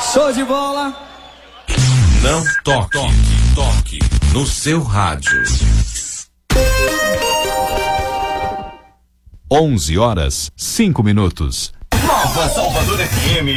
Show de bola. Não toque no seu rádio. 11h05. Nova Salvador FM